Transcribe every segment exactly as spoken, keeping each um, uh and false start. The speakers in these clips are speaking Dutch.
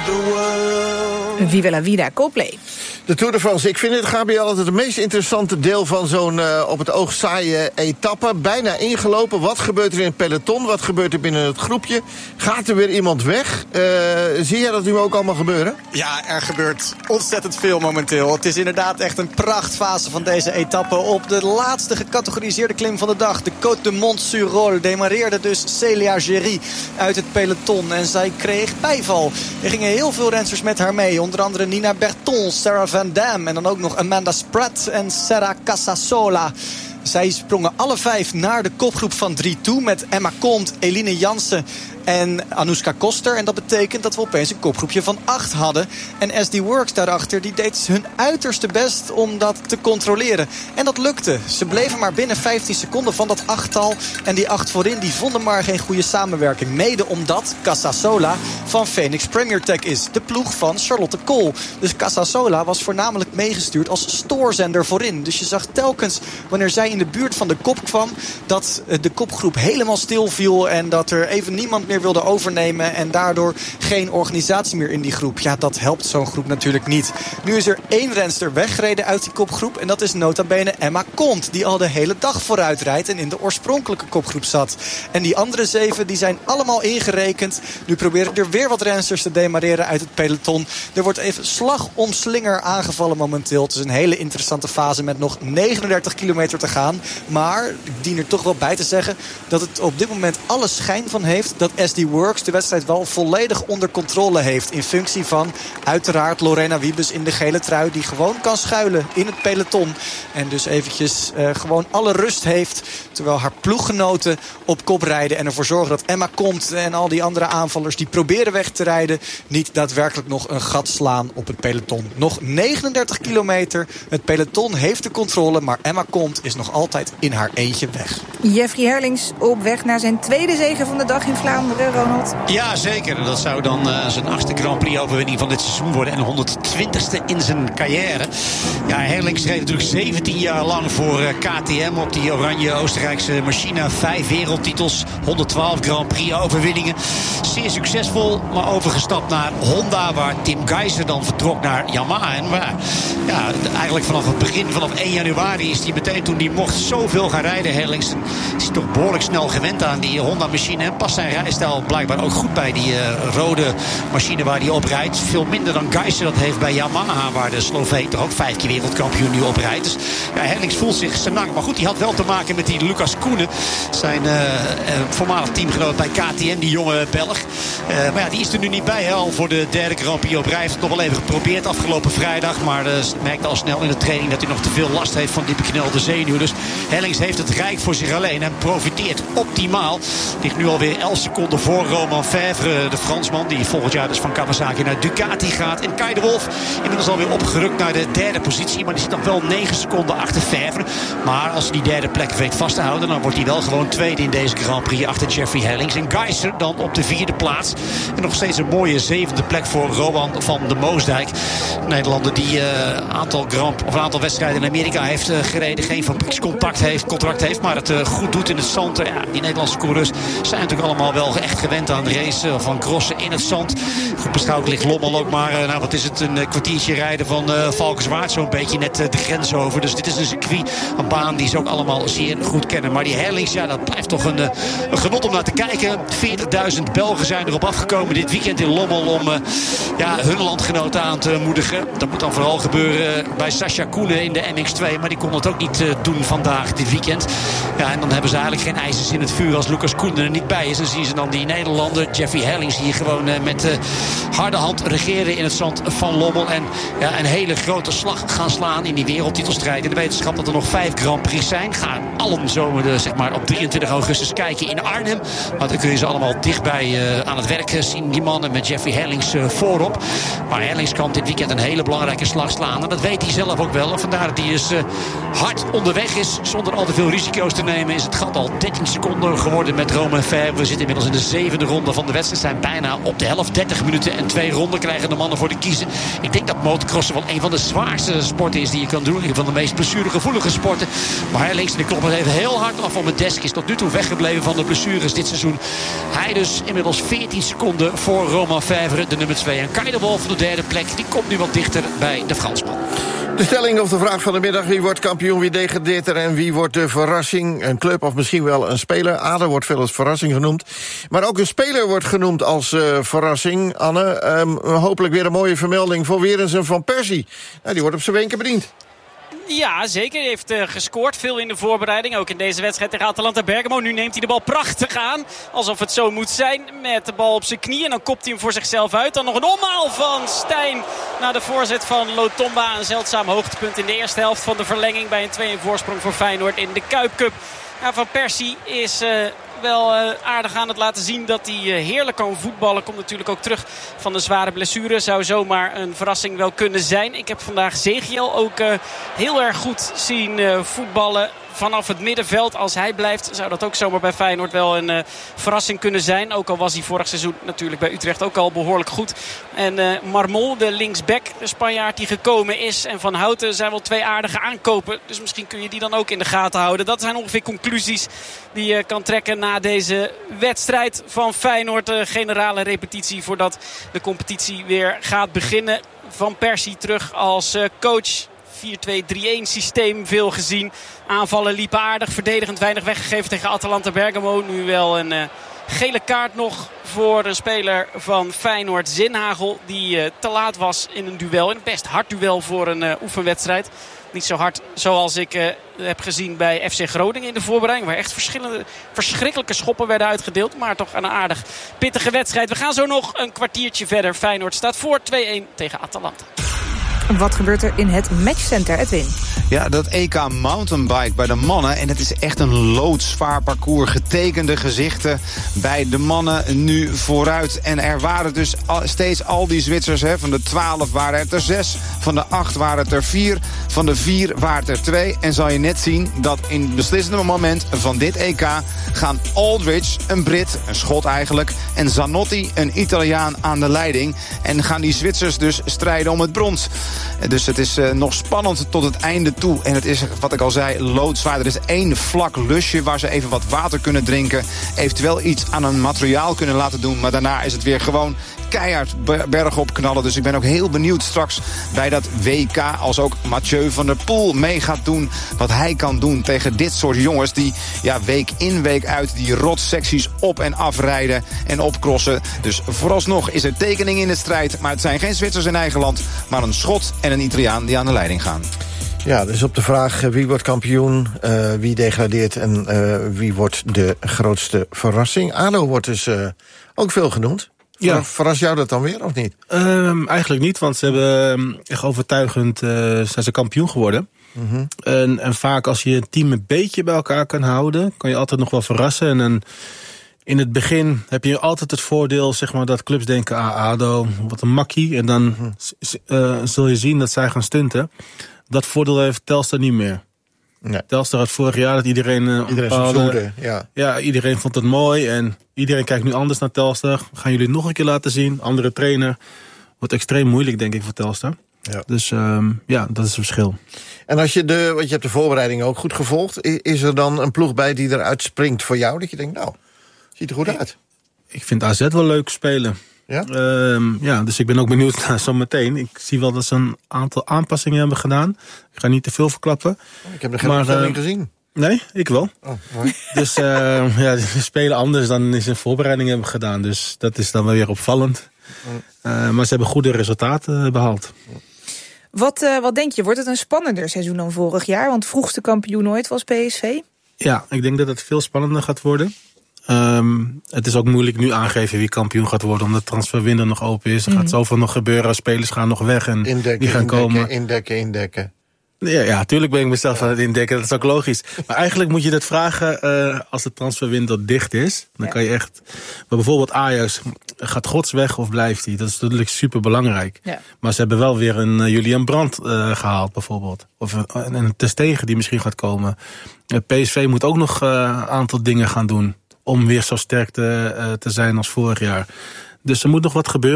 the world. Viva la vida, Coldplay. De Tour de France. Ik vind het, Gabriel, altijd het meest interessante deel van zo'n uh, op het oog saaie etappe. Bijna ingelopen. Wat gebeurt er in het peloton? Wat gebeurt er binnen het groepje? Gaat er weer iemand weg? Uh, zie jij dat nu ook allemaal gebeuren? Ja, er gebeurt ontzettend veel momenteel. Het is inderdaad echt een prachtfase van deze etappe. Op de laatste gecategoriseerde klim van de dag, de Côte de Mont-sur-Rol, demareerde dus Célia Géry uit het peloton. En zij kreeg bijval. Er gingen heel veel rensters met haar mee. Onder andere Nina Berton, Sarah Van Dam en dan ook nog Amanda Spratt en Serra Casasola. Zij sprongen alle vijf naar de kopgroep van drie toe met Emma Comte, Eline Jansen en Anouska Koster. En dat betekent dat we opeens een kopgroepje van acht hadden. En S D Works daarachter, die deed hun uiterste best om dat te controleren. En dat lukte. Ze bleven maar binnen vijftien seconden van dat achttal. En die acht voorin, die vonden maar geen goede samenwerking. Mede omdat Casasola van Phoenix Premier Tech is. De ploeg van Charlotte Kool. Dus Casasola was voornamelijk meegestuurd als stoorzender voorin. Dus je zag telkens, wanneer zij in de buurt van de kop kwam, dat de kopgroep helemaal stil viel. En dat er even niemand meer wilde overnemen en daardoor geen organisatie meer in die groep. Ja, dat helpt zo'n groep natuurlijk niet. Nu is er één renster weggereden uit die kopgroep en dat is nota bene Emma Comte, die al de hele dag vooruit rijdt en in de oorspronkelijke kopgroep zat. En die andere zeven, die zijn allemaal ingerekend. Nu proberen er weer wat rensters te demareren uit het peloton. Er wordt even slag om slinger aangevallen momenteel. Het is een hele interessante fase met nog negenendertig kilometer te gaan. Maar ik dien er toch wel bij te zeggen dat het op dit moment alle schijn van heeft dat S D Works de wedstrijd wel volledig onder controle heeft. In functie van uiteraard Lorena Wiebes in de gele trui, die gewoon kan schuilen in het peloton. En dus eventjes uh, gewoon alle rust heeft. Terwijl haar ploeggenoten op kop rijden. En ervoor zorgen dat Emma Comte en al die andere aanvallers die proberen weg te rijden, niet daadwerkelijk nog een gat slaan op het peloton. Nog negenendertig kilometer. Het peloton heeft de controle, maar Emma Comte is nog altijd in haar eentje weg. Jeffrey Herlings op weg naar zijn tweede zege van de dag in Vlaanderen, Ronald. Ja, zeker. Dat zou dan uh, zijn achtste Grand Prix-overwinning van dit seizoen worden. En de honderdtwintigste in zijn carrière. Ja, Herlings reed natuurlijk zeventien jaar lang voor uh, K T M op die oranje Oostenrijkse machine. Vijf wereldtitels, honderdtwaalf Grand Prix-overwinningen. Zeer succesvol, maar overgestapt naar Honda, waar Tim Geiser dan vertrok naar Yamaha. En waar, ja, eigenlijk vanaf het begin, vanaf één januari, is hij meteen, toen hij mocht, zoveel gaan rijden. Herlings is hij toch behoorlijk snel gewend aan die Honda-machine. En past zijn rijstijl blijkbaar ook goed bij die uh, rode machine waar hij op rijdt. Veel minder dan Geiser dat heeft bij Yamaha, waar de Sloveen toch ook vijf keer wereldkampioen nu op rijdt. Dus ja, Herlings voelt zich senang. Maar goed, die had wel te maken met die Lucas Koenen, zijn uh, uh, voormalig teamgenoot bij K T M, die jonge Belg. Uh, maar ja, die is er nu niet bij, hè, al voor de derde Grand Prix op rij. Hij heeft het nog wel even geprobeerd afgelopen vrijdag, maar uh, merkte al snel in de training dat hij nog te veel last heeft van die beknelde zenuw. Dus Herlings heeft het rijk voor zich alleen en profiteert optimaal. Ligt nu alweer elf seconden voor Romain Fèvre, de Fransman, die volgend jaar dus van Kawasaki naar Ducati gaat. En Kai de Wolf inmiddels alweer opgerukt naar de derde positie, maar die zit nog wel negen seconden achter Fèvre. Maar als hij die derde plek weet vast te houden, dan wordt hij wel gewoon tweede in deze Grand Prix achter Jeffrey Herlings. En Geiser dan op de vierde plaats. En nog steeds een mooie zevende plek voor Rowan van de Moosdijk. Een Nederlander die uh, aantal Grand, of een aantal wedstrijden in Amerika heeft uh, gereden. Geen fabriekscontact heeft, contract heeft, maar het uh, goed doet in het zand. Ja, die Nederlandse coureurs zijn natuurlijk allemaal wel echt gewend aan het racen van crossen in het zand. Goed beschouwd ligt Lommel ook maar, uh, nou wat is het, een uh, kwartiertje rijden van uh, Valkenswaard. Zo'n beetje net uh, de grens over. Dus dit is een circuit, een baan die ze ook allemaal zeer goed kennen. Maar die Herlings, ja, dat blijft toch een, uh, een genot om naar te kijken. veertigduizend Belgen zijn erop afgekomen dit weekend in Lommel om uh, ja, hun landgenoten aan te moedigen. Dat moet dan vooral gebeuren bij Sascha Koenen in de M X twee. Maar die kon dat ook niet uh, doen vandaag, dit weekend. Ja, en dan hebben ze eigenlijk geen ijzers in het vuur als Lucas Koenen er niet bij is. En zien ze dan die Nederlander Jeffrey Herlings hier gewoon uh, met uh, harde hand regeren in het zand van Lommel. En ja, een hele grote slag gaan slaan in die wereldtitelstrijd. In de wetenschap dat er nog vijf Grand Prix zijn. Gaan allen zo uh, zeg maar op drieëntwintig augustus kijken in Arnhem. Maar dan kun je ze allemaal dichtbij uh, aan het werk zien. Die mannen met Jeffrey Herlings uh, voorop. Maar Herlings kan dit weekend een hele belangrijke slag slaan. En dat weet hij zelf ook wel. En vandaar dat hij dus uh, hard onderweg is. Zonder al te veel risico's te nemen is het gat al dertien seconden geworden met Romain Fèvre. We zitten inmiddels in de zevende ronde van de wedstrijd. Zijn bijna op de helft. dertig minuten En twee ronden krijgen de mannen voor de kiezen. Ik denk dat motocrossen wel een van de zwaarste sporten is die je kan doen. Een van de meest blessuregevoelige sporten. Maar hij links in de klopper heeft heel hard af van mijn desk. Is tot nu toe weggebleven van de blessures dit seizoen. Hij dus inmiddels veertien seconden voor Romain Fèvre, de nummer twee. En Kai de Wolf op de derde plek. Die komt nu wat dichter bij de Fransman. De stelling of de vraag van de middag: wie wordt kampioen, wie degradeert er en wie wordt de verrassing? Een club of misschien wel een speler. Ader wordt veel als verrassing genoemd. Maar ook een speler wordt genoemd als uh, verrassing. Anne, um, hopelijk weer een mooie vermelding voor Werensen van Persie. Nou, die wordt op zijn wenken bediend. Ja, zeker. Hij heeft uh, gescoord. Veel in de voorbereiding. Ook in deze wedstrijd tegen Atalanta Bergamo. Nu neemt hij de bal prachtig aan. Alsof het zo moet zijn. Met de bal op zijn knie. En dan kopt hij hem voor zichzelf uit. Dan nog een omhaal van Stijn. Naar de voorzet van Lotomba. Een zeldzaam hoogtepunt in de eerste helft van de verlenging. Bij een twee-een voorsprong voor Feyenoord in de Kuip Cup. Ja, Van Persie is... Uh, wel uh, aardig aan het laten zien dat hij uh, heerlijk kan voetballen. Komt natuurlijk ook terug van de zware blessure. Zou zomaar een verrassing wel kunnen zijn. Ik heb vandaag Zegiel ook uh, heel erg goed zien uh, voetballen. Vanaf het middenveld, als hij blijft, zou dat ook zomaar bij Feyenoord wel een uh, verrassing kunnen zijn. Ook al was hij vorig seizoen natuurlijk bij Utrecht ook al behoorlijk goed. En uh, Marmol, de linksback, de Spanjaard die gekomen is. En Van Houten zijn wel twee aardige aankopen. Dus misschien kun je die dan ook in de gaten houden. Dat zijn ongeveer conclusies die je kan trekken na deze wedstrijd van Feyenoord. De generale repetitie voordat de competitie weer gaat beginnen. Van Persie terug als uh, coach. vier twee drie een systeem, veel gezien. Aanvallen liepen aardig, verdedigend weinig weggegeven tegen Atalanta Bergamo. Nu wel een uh, gele kaart nog voor een speler van Feyenoord, Zinhagel. Die uh, te laat was in een duel. Een best hard duel voor een uh, oefenwedstrijd. Niet zo hard zoals ik uh, heb gezien bij F C Groningen in de voorbereiding. Waar echt verschillende, verschrikkelijke schoppen werden uitgedeeld. Maar toch een aardig pittige wedstrijd. We gaan zo nog een kwartiertje verder. Feyenoord staat voor twee-een tegen Atalanta. Wat gebeurt er in het matchcenter, Edwin? Ja, dat E K mountainbike bij de mannen. En het is echt een loodzwaar parcours. Getekende gezichten bij de mannen nu vooruit. En er waren dus al, steeds al die Zwitsers. Hè. Van de twaalf waren het er zes. Van de acht waren het er vier. Van de vier waren het er twee. En zal je net zien dat in het beslissende moment van dit E K gaan Aldridge, een Brit, een Schot eigenlijk, en Zanotti, een Italiaan, aan de leiding. En gaan die Zwitsers dus strijden om het brons. Dus het is uh, nog spannend tot het einde toe. En het is, wat ik al zei, loodzwaar. Er is één vlak lusje waar ze even wat water kunnen drinken. Eventueel iets aan een materiaal kunnen laten doen. Maar daarna is het weer gewoon keihard bergop knallen. Dus ik ben ook heel benieuwd straks bij dat W K... als ook Mathieu van der Poel mee gaat doen wat hij kan doen tegen dit soort jongens die ja, week in week uit die rotsecties op en afrijden en opcrossen. Dus vooralsnog is er tekening in de strijd. Maar het zijn geen Zwitsers in eigen land, maar een Schot en een Italiaan die aan de leiding gaan. Ja, dus op de vraag wie wordt kampioen, uh, wie degradeert en uh, wie wordt de grootste verrassing. A D O wordt dus uh, ook veel genoemd. Ja. Verrast jou dat dan weer, of niet? Um, eigenlijk niet, want ze hebben echt overtuigend uh, zijn ze kampioen geworden. Mm-hmm. En, en vaak als je een team een beetje bij elkaar kan houden, kan je altijd nog wel verrassen. En dan in het begin heb je altijd het voordeel, zeg maar, dat clubs denken, ah, A D O, wat een makkie. En dan mm-hmm. uh, zul je zien dat zij gaan stunten. Dat voordeel heeft Telstar niet meer. Nee. Telstar had vorig jaar dat iedereen... Uh, iedereen bepaalde, ja. ja, iedereen vond het mooi. En iedereen kijkt nu anders naar Telstar. Gaan jullie nog een keer laten zien. Andere trainer. Wordt extreem moeilijk, denk ik, voor Telstar. Ja. Dus um, ja, dat is het verschil. En als je de, want je hebt de voorbereiding ook goed gevolgd. Is er dan een ploeg bij die eruit springt voor jou? Dat je denkt, nou, ziet er goed ik, uit. Ik vind A Z wel leuk spelen. Ja? Um, ja, dus ik ben ook benieuwd naar zo meteen. Ik zie wel dat ze een aantal aanpassingen hebben gedaan. Ik ga niet te veel verklappen. Ik heb er geen opstelling uh, gezien. Nee, ik wel. Oh, mooi. Dus uh, ja, ze spelen anders dan ze een voorbereiding hebben gedaan. Dus dat is dan wel weer opvallend. Uh, maar ze hebben goede resultaten behaald. Wat, uh, wat denk je, wordt het een spannender seizoen dan vorig jaar? Want vroegste kampioen ooit was P S V. Ja, ik denk dat het veel spannender gaat worden. Um, het is ook moeilijk nu aangeven wie kampioen gaat worden, omdat de transferwindow nog open is. Er mm-hmm. gaat zoveel nog gebeuren, spelers gaan nog weg en indekken, die gaan indekken, komen. Indekken, indekken. Ja, ja, tuurlijk ben ik mezelf ja. aan het indekken, dat is ook logisch. Maar eigenlijk moet je dat vragen uh, als de transferwindow dicht is. Dan ja. kan je echt... Maar bijvoorbeeld Ajax, gaat Gods weg of blijft hij? Dat is natuurlijk super belangrijk. Ja. Maar ze hebben wel weer een uh, Julian Brandt uh, gehaald bijvoorbeeld. Of een, een Ter Stegen die misschien gaat komen. Uh, P S V moet ook nog een uh, aantal dingen gaan doen om weer zo sterk te, uh, te zijn als vorig jaar. Dus er moet nog wat gebeuren.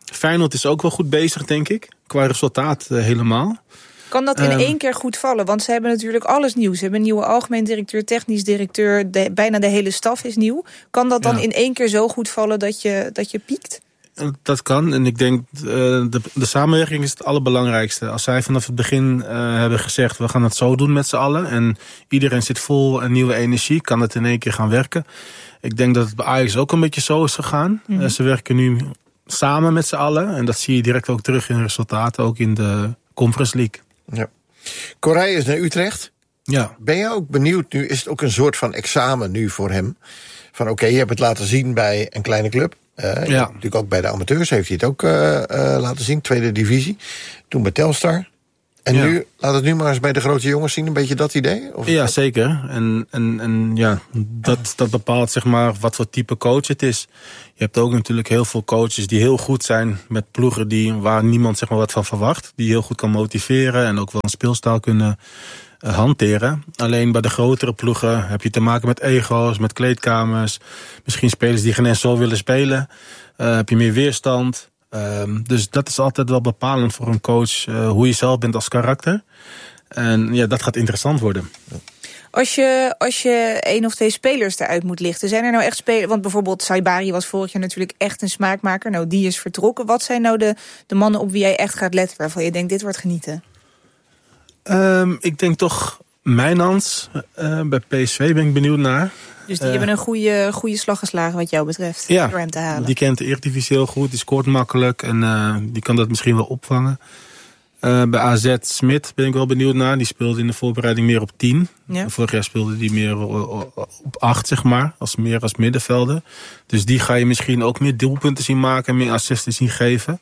Feyenoord is ook wel goed bezig, denk ik. Qua resultaat uh, helemaal. Kan dat in Um, één keer goed vallen? Want ze hebben natuurlijk alles nieuw. Ze hebben een nieuwe algemeen directeur, technisch directeur. De, bijna de hele staf is nieuw. Kan dat dan ja. in één keer zo goed vallen dat je, dat je piekt? Dat kan. En ik denk, uh, de, de samenwerking is het allerbelangrijkste. Als zij vanaf het begin uh, hebben gezegd, we gaan het zo doen met z'n allen. En iedereen zit vol en nieuwe energie. Kan het in één keer gaan werken. Ik denk dat het bij Ajax ook een beetje zo is gegaan. Mm-hmm. Uh, ze werken nu samen met z'n allen. En dat zie je direct ook terug in resultaten. Ook in de Conference League. Ja. Correia is naar Utrecht. Ja. Ben je ook benieuwd, nu is het ook een soort van examen nu voor hem. Van oké, okay, je hebt het laten zien bij een kleine club. Uh, ja. Natuurlijk ook bij de amateurs heeft hij het ook uh, uh, laten zien. Tweede divisie. Toen bij Telstar. En ja. nu, laat het nu maar eens bij de grote jongens zien. Een beetje dat idee? Of ja, dat? Zeker. En, en, en ja, dat, dat bepaalt zeg maar wat voor type coach het is. Je hebt ook natuurlijk heel veel coaches die heel goed zijn met ploegen die, waar niemand zeg maar wat van verwacht. Die heel goed kan motiveren en ook wel een speelstijl kunnen uh, hanteren. Alleen bij de grotere ploegen heb je te maken met ego's, met kleedkamers. Misschien spelers die geen eens zo willen spelen. Uh, heb je meer weerstand. Um, dus dat is altijd wel bepalend voor een coach, uh, hoe je zelf bent als karakter. En ja, dat gaat interessant worden. Als je, als je één of twee spelers eruit moet lichten, zijn er nou echt spelers? Want bijvoorbeeld Saibari was vorig jaar natuurlijk echt een smaakmaker. Nou, die is vertrokken. Wat zijn nou de, de mannen op wie jij echt gaat letten, waarvan je denkt, dit wordt genieten? Um, ik denk toch Mijnans. Uh, bij P S V ben ik benieuwd naar. Dus die uh, hebben een goede, goede slag geslagen wat jou betreft, ja, door hem te halen. Die kent de Eredivisie heel goed, die scoort makkelijk en uh, die kan dat misschien wel opvangen. Uh, bij A Z Smit ben ik wel benieuwd naar. Die speelde in de voorbereiding meer op tien. Ja. Vorig jaar speelde die meer op acht, zeg maar. Als meer als middenvelder. Dus die ga je misschien ook meer doelpunten zien maken en meer assisten zien geven.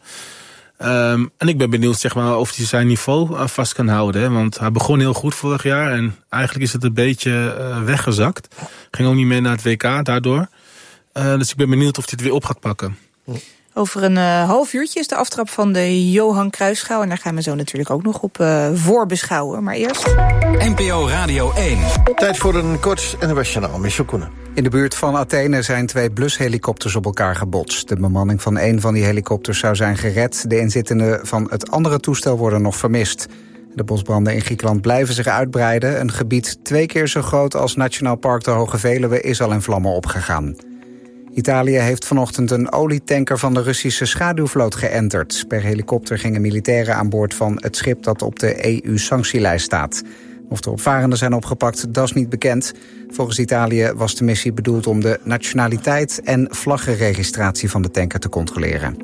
Um, en ik ben benieuwd zeg maar, of hij zijn niveau vast kan houden. Hè? Want hij begon heel goed vorig jaar. En eigenlijk is het een beetje uh, weggezakt. Ging ook niet mee naar het W K daardoor. Uh, dus ik ben benieuwd of hij het weer op gaat pakken. Over een uh, half uurtje is de aftrap van de Johan Cruijffschaal. En daar gaan we zo natuurlijk ook nog op uh, voorbeschouwen. Maar eerst N P O Radio één. Tijd voor een kort N O S-journaal. Michel Koenen. In de buurt van Athene zijn twee blushelikopters op elkaar gebotst. De bemanning van één van die helikopters zou zijn gered. De inzittenden van het andere toestel worden nog vermist. De bosbranden in Griekenland blijven zich uitbreiden. Een gebied twee keer zo groot als Nationaal Park de Hoge Veluwe is al in vlammen opgegaan. Italië heeft vanochtend een olietanker van de Russische schaduwvloot geënterd. Per helikopter gingen militairen aan boord van het schip dat op de E U-sanctielijst staat. Of de opvarenden zijn opgepakt, dat is niet bekend. Volgens Italië was de missie bedoeld om de nationaliteit en vlaggenregistratie van de tanker te controleren.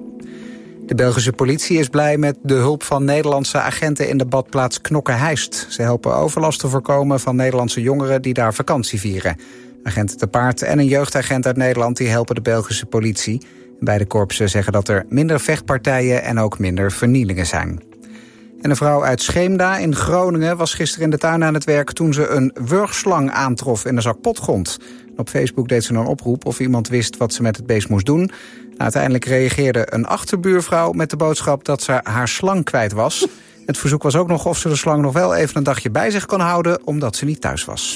De Belgische politie is blij met de hulp van Nederlandse agenten in de badplaats Knokke-Heist. Ze helpen overlast te voorkomen van Nederlandse jongeren die daar vakantie vieren. Agenten te paard en een jeugdagent uit Nederland die helpen de Belgische politie. Beide korpsen zeggen dat er minder vechtpartijen en ook minder vernielingen zijn. En een vrouw uit Scheemda in Groningen was gisteren in de tuin aan het werk toen ze een wurgslang aantrof in een zak potgrond. Op Facebook deed ze een oproep of iemand wist wat ze met het beest moest doen. Nou, uiteindelijk reageerde een achterbuurvrouw met de boodschap dat ze haar slang kwijt was. Het verzoek was ook nog of ze de slang nog wel even een dagje bij zich kon houden, omdat ze niet thuis was.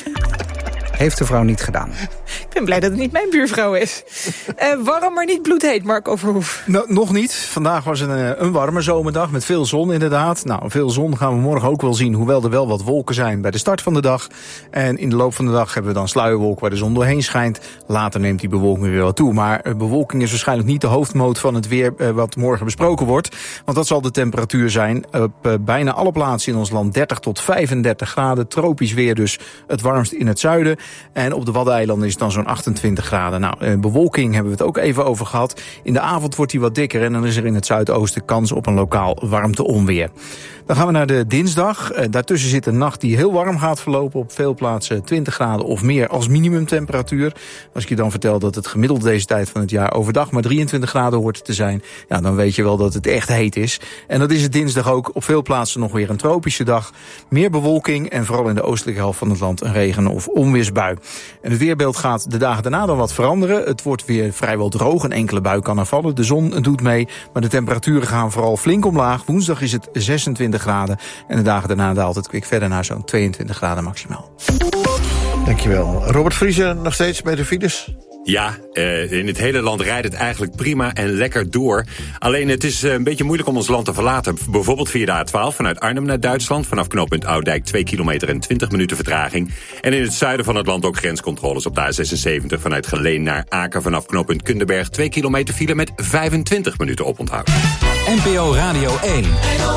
Heeft de vrouw niet gedaan. Ik ben blij dat het niet mijn buurvrouw is. Uh, warm, maar niet bloedheet, Marco Verhoef. Nou, nog niet. Vandaag was een, een warme zomerdag met veel zon inderdaad. Nou, veel zon gaan we morgen ook wel zien, hoewel er wel wat wolken zijn bij de start van de dag. En in de loop van de dag hebben we dan sluierwolken waar de zon doorheen schijnt. Later neemt die bewolking weer wat toe. Maar bewolking is waarschijnlijk niet de hoofdmoot van het weer uh, wat morgen besproken wordt. Want dat zal de temperatuur zijn op uh, bijna alle plaatsen in ons land dertig tot vijfendertig graden. Tropisch weer dus het warmst in het zuiden. En op de Waddeneilanden is het dan zo'n achtentwintig graden. Nou, bewolking hebben we het ook even over gehad. In de avond wordt die wat dikker en dan is er in het zuidoosten kans op een lokaal warmteonweer. Dan gaan we naar de dinsdag. Daartussen zit een nacht die heel warm gaat verlopen. Op veel plaatsen twintig graden of meer als minimumtemperatuur. Als ik je dan vertel dat het gemiddeld deze tijd van het jaar overdag maar drieëntwintig graden hoort te zijn, ja, dan weet je wel dat het echt heet is. En dat is het dinsdag ook. Op veel plaatsen nog weer een tropische dag. Meer bewolking en vooral in de oostelijke helft van het land een regen- of onweersbui. En het weerbeeld gaat de dagen daarna dan wat veranderen. Het wordt weer vrijwel droog. Een enkele bui kan er vallen. De zon doet mee. Maar de temperaturen gaan vooral flink omlaag. Woensdag is het zesentwintig graden. En de dagen daarna daalt het kwik verder naar zo'n tweeëntwintig graden maximaal. Dankjewel. Robert Vriezen nog steeds bij de files? Ja, uh, in het hele land rijdt het eigenlijk prima en lekker door. Alleen het is uh, een beetje moeilijk om ons land te verlaten. Bijvoorbeeld via de A twaalf vanuit Arnhem naar Duitsland. Vanaf knooppunt Oudijk twee kilometer en twintig minuten vertraging. En in het zuiden van het land ook grenscontroles op de A zesenzeventig... vanuit Geleen naar Aken vanaf knooppunt Kunderberg. twee kilometer file met vijfentwintig minuten oponthoud. N P O Radio één.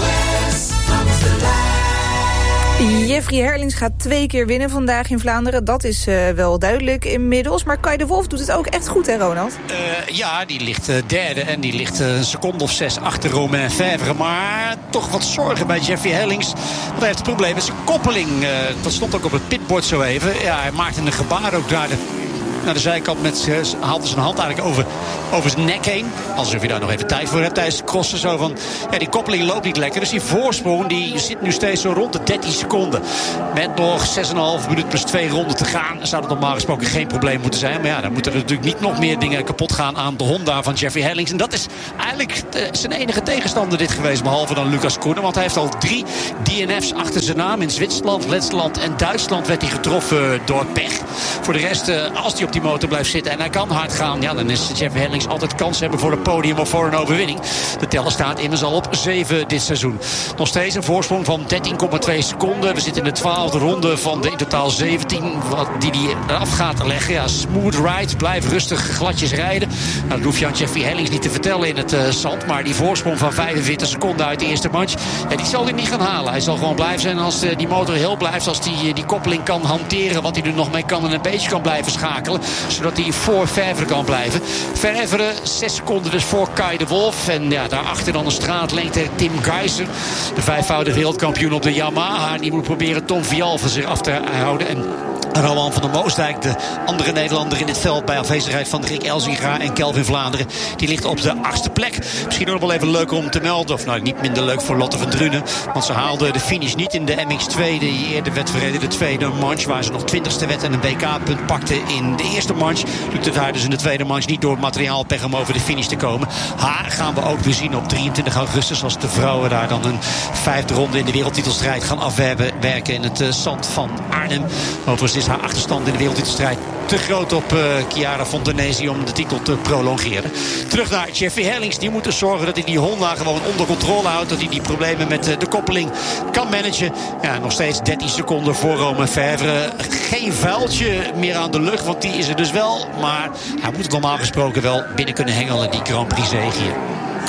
Jeffrey Herlings gaat twee keer winnen vandaag in Vlaanderen. Dat is uh, wel duidelijk inmiddels. Maar Kai de Wolf doet het ook echt goed, hè Ronald? Uh, ja, die ligt uh, derde en die ligt uh, een seconde of zes achter Romain Fèvre. Maar toch wat zorgen bij Jeffrey Herlings. Want hij heeft het probleem met zijn koppeling. Uh, dat stond ook op het pitboard zo even. Ja, hij maakte een gebaar ook daar. De naar de zijkant met haalde zijn hand eigenlijk over, over zijn nek heen. Alsof je daar nog even tijd voor hebt tijdens het crossen. Zo van, ja, die koppeling loopt niet lekker. Dus die voorsprong die zit nu steeds zo rond de dertien seconden. Met nog zes komma vijf minuut plus twee ronden te gaan zou dat normaal gesproken geen probleem moeten zijn. Maar ja, dan moeten er natuurlijk niet nog meer dingen kapot gaan aan de Honda van Jeffrey Herlings. En dat is eigenlijk de, zijn enige tegenstander dit geweest. Behalve dan Lucas Koenen. Want hij heeft al drie D N F's achter zijn naam. In Zwitserland, Letland en Duitsland werd hij getroffen door pech. Voor de rest, als hij op die motor blijft zitten en hij kan hard gaan, ja, dan is Jeffrey Herlings altijd kans hebben voor een podium of voor een overwinning. De teller staat immers al op zeven dit seizoen. Nog steeds een voorsprong van dertien komma twee seconden. We zitten in de twaalfde ronde van de in totaal zeventien die hij af gaat leggen. Ja, smooth ride, blijf rustig gladjes rijden. Nou, dat hoef je aan Jeffrey Herlings niet te vertellen in het uh, zand. Maar die voorsprong van vijfenveertig seconden uit de eerste match, ja, die zal hij niet gaan halen. Hij zal gewoon blijven zijn als uh, die motor heel blijft. Als hij uh, die koppeling kan hanteren, wat hij er nog mee kan en een beetje kan blijven schakelen. Zodat hij voor Fèvre kan blijven. Fèvre, zes seconden dus voor Kai de Wolf. En ja, daarachter dan een straatlengte Tim Geiser. De vijfvoudig wereldkampioen op de Yamaha. Die moet proberen Tom Vial van zich af te houden. En Roman van der Moosdijk, de andere Nederlander in dit veld bij afwezigheid van Rick Elzinga en Kelvin Vlaanderen, die ligt op de achtste plek. Misschien ook wel even leuk om te melden, of nou niet minder leuk voor Lotte van Drunen, want ze haalde de finish niet in de M X twee, die eerder werd verreden, de tweede manche, waar ze nog twintigste werd en een W K-punt pakte in de eerste manche. Lukt het haar dus in de tweede manche niet door materiaalpech om over de finish te komen. Haar gaan we ook weer zien op drieëntwintig augustus, als de vrouwen daar dan een vijfde ronde in de wereldtitelstrijd gaan afwerken in het uh, zand van Arnhem. Overigens is haar achterstand in de wereldtitelstrijd te groot op uh, Chiara Fontanesi om de titel te prolongeren. Terug naar Jeffrey Herlings. Die moet dus zorgen dat hij die Honda gewoon onder controle houdt. Dat hij die problemen met uh, de koppeling kan managen. Ja, nog steeds dertien seconden voor Romain Fèvre. Geen vuiltje meer aan de lucht, want die is er dus wel. Maar hij moet het normaal gesproken wel binnen kunnen hengelen, die Grand Prix zege hier.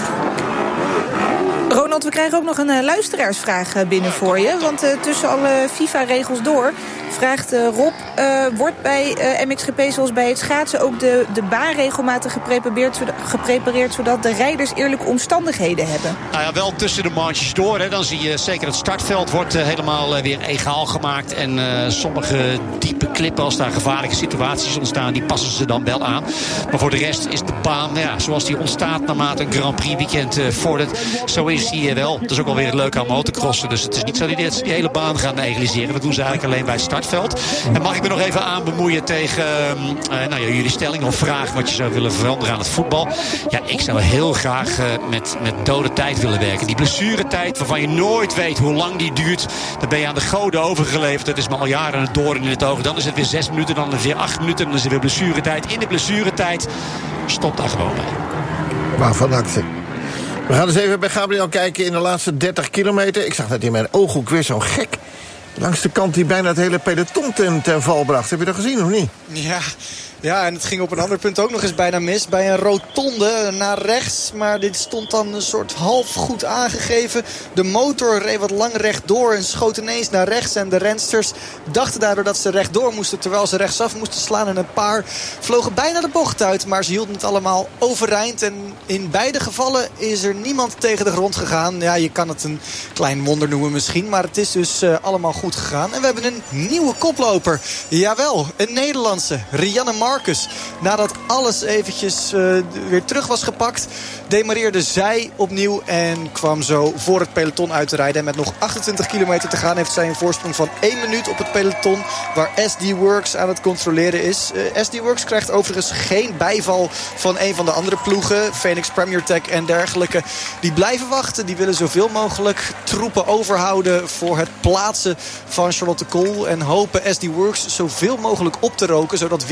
Ronald, we krijgen ook nog een uh, luisteraarsvraag uh, binnen voor je. Want uh, tussen alle FIFA-regels door vraagt uh, Rob, uh, wordt bij uh, M X G P zoals bij het schaatsen ook de, de baan regelmatig geprepareerd, zodat, geprepareerd zodat de rijders eerlijke omstandigheden hebben? Nou ja, wel tussen de manches door. Hè. Dan zie je zeker het startveld wordt uh, helemaal uh, weer egaal gemaakt. En uh, sommige diepe klippen, als daar gevaarlijke situaties ontstaan, die passen ze dan wel aan. Maar voor de rest is de baan, ja, zoals die ontstaat naarmate een Grand Prix weekend uh, vordert, zo is die uh, wel. Dat is ook wel weer het leuke aan motocrossen. Dus het is niet zo dat ze die hele baan gaan negligeren. Dat doen ze eigenlijk alleen bij het startveld. En mag ik me nog even aan bemoeien tegen uh, nou ja, jullie stelling of vraag wat je zou willen veranderen aan het voetbal. Ja, ik zou heel graag uh, met, met dode tijd willen werken. Die blessuretijd waarvan je nooit weet hoe lang die duurt. Dan ben je aan de goden overgeleverd. Dat is me al jaren een doorn in het oog. Dan is het weer zes minuten, dan is het weer acht minuten. Dan is het weer blessuretijd. In de blessuretijd stop daar gewoon bij. Waarvan acte? We gaan eens even bij Gabriel kijken in de laatste dertig kilometer. Ik zag dat in mijn ooghoek weer zo'n gek langs de kant die bijna het hele peloton ten, ten val bracht. Heb je dat gezien of niet? Ja, ja, en het ging op een ander punt ook nog eens bijna mis. Bij een rotonde naar rechts. Maar dit stond dan een soort half goed aangegeven. De motor reed wat lang rechtdoor en schoot ineens naar rechts. En de rensters dachten daardoor dat ze rechtdoor moesten, terwijl ze rechtsaf moesten slaan. En een paar vlogen bijna de bocht uit. Maar ze hielden het allemaal overeind. En in beide gevallen is er niemand tegen de grond gegaan. Ja, je kan het een klein wonder noemen misschien. Maar het is dus uh, allemaal goed gegaan. En we hebben een nieuwe koploper. Jawel, een Nederlandse. Rianne Marcus. Nadat alles eventjes uh, weer terug was gepakt, demareerde zij opnieuw en kwam zo voor het peloton uit te rijden. En met nog achtentwintig kilometer te gaan heeft zij een voorsprong van één minuut op het peloton, waar S D Works aan het controleren is. Uh, S D Works krijgt overigens geen bijval van een van de andere ploegen. Phoenix Premier Tech en dergelijke. Die blijven wachten. Die willen zoveel mogelijk troepen overhouden voor het plaatsen van Charlotte Kool. En hopen S D Works zoveel mogelijk op te roken, zodat Wiebes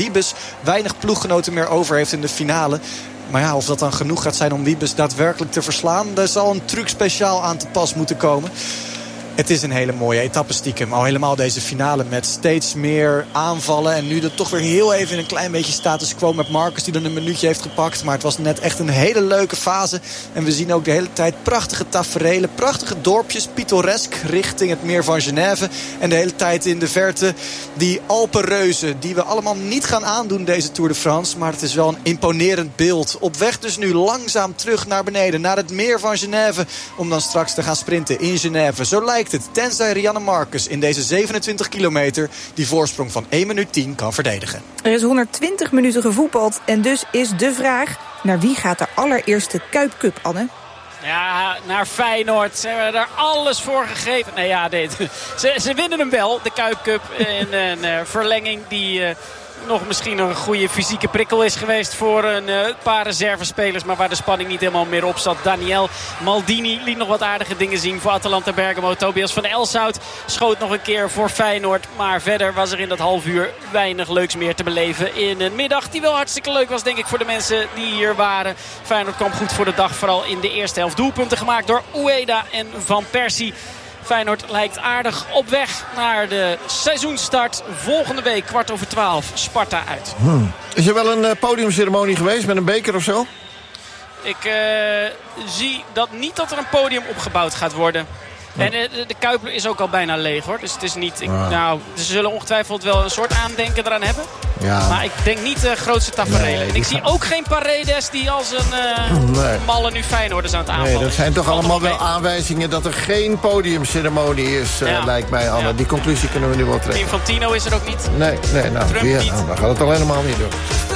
weinig ploeggenoten meer over heeft in de finale. Maar ja, of dat dan genoeg gaat zijn om Wiebes daadwerkelijk te verslaan, daar zal een truc speciaal aan te pas moeten komen. Het is een hele mooie etappe stiekem. Al helemaal deze finale met steeds meer aanvallen. En nu er toch weer heel even in een klein beetje status quo met Marcus die dan een minuutje heeft gepakt. Maar het was net echt een hele leuke fase. En we zien ook de hele tijd prachtige taferelen. Prachtige dorpjes, pittoresk richting het meer van Genève. En de hele tijd in de verte die Alpenreuzen die we allemaal niet gaan aandoen deze Tour de France. Maar het is wel een imponerend beeld. Op weg dus nu langzaam terug naar beneden. Naar het meer van Genève. Om dan straks te gaan sprinten in Genève. Zo lijkt het, tenzij Rianne Marcus in deze zevenentwintig kilometer die voorsprong van één minuut tien kan verdedigen. Er is honderdtwintig minuten gevoetbald en dus is de vraag: naar wie gaat de allereerste Kuip Cup, Anne? Ja, naar Feyenoord. Ze hebben er alles voor gegeven. Nee, ja, nee, ze, ze winnen hem wel, de Kuip Cup. In een uh, verlenging die uh, nog misschien een goede fysieke prikkel is geweest voor een uh, paar reservespelers. Maar waar de spanning niet helemaal meer op zat. Daniel Maldini liet nog wat aardige dingen zien voor Atalanta Bergamo. Tobias van Elshout schoot nog een keer voor Feyenoord. Maar verder was er in dat half uur weinig leuks meer te beleven. In een middag die wel hartstikke leuk was, denk ik, voor de mensen die hier waren. Feyenoord kwam goed voor de dag. Vooral in de eerste helft. Doelpunten gemaakt door Ueda en Van Persie. Feyenoord lijkt aardig op weg naar de seizoenstart. Volgende week, kwart over twaalf, Sparta uit. Hmm. Is er wel een uh, podiumceremonie geweest met een beker of zo? Ik uh, zie dat niet dat er een podium opgebouwd gaat worden. En de, de Kuip is ook al bijna leeg, hoor. Dus het is niet... Ik, ah. Nou, ze zullen ongetwijfeld wel een soort aandenken eraan hebben. Ja. Maar ik denk niet de uh, grootste taferelen. Nee, en ik zie ook geen Paredes die als een uh, nee. malle nu Feyenoorders aan het aanvallen. Nee, dat zijn toch Valt allemaal wel mee. aanwijzingen dat er geen podiumceremonie is, uh, Ja. lijkt mij, Anne. Ja. Die conclusie kunnen we nu wel trekken. Infantino is er ook niet. Nee, nee, nou, Trump weer, niet. nou, dan gaat het al helemaal niet door.